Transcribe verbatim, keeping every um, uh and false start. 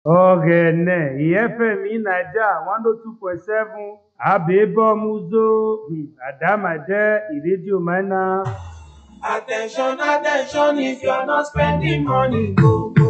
Ọ̀gẹ̀nẹ̀ ìyẹ́fẹ̀mí Naija one oh two point seven Abebomuzo Adamade ìrédíò Maina. Attention, attention, if you're not spending money, go.